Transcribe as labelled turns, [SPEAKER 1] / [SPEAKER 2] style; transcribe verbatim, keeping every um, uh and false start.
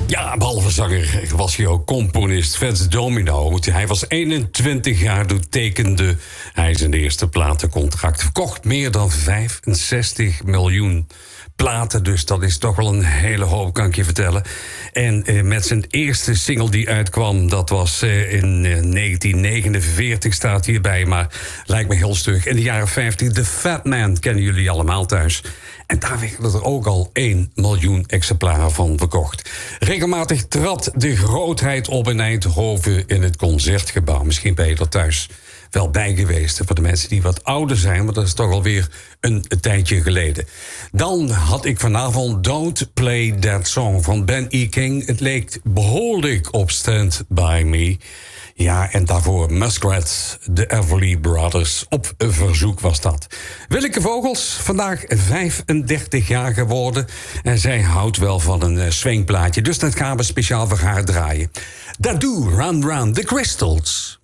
[SPEAKER 1] Ja, behalve zanger was hij ook componist. Fats Domino. Hij was eenentwintig jaar, toen tekende hij zijn eerste platencontract. Verkocht meer dan vijfenzestig miljoen platen, dus dat is toch wel een hele hoop, kan ik je vertellen. En eh, met zijn eerste single die uitkwam, dat was eh, in eh, negentien negenenveertig, staat hierbij, maar lijkt me heel stug. In de jaren vijftig, The Fat Man, kennen jullie allemaal thuis. En daar werden er ook al één miljoen exemplaren van verkocht. Regelmatig trad de grootheid op in Eindhoven in het Concertgebouw. Misschien ben je er thuis wel bij geweest. Voor de mensen die wat ouder zijn, maar dat is toch alweer een, een tijdje geleden. Dan had ik vanavond Don't Play That Song van Ben E. King. Het leek behoorlijk op Stand By Me. Ja, en daarvoor Muskrats, de Everly Brothers. Op verzoek was dat. Willeke Vogels, vandaag vijfendertig jaar geworden. En zij houdt wel van een uh, swingplaatje. Dus dat gaan we speciaal voor haar draaien. Dadu, Run Run, The Crystals.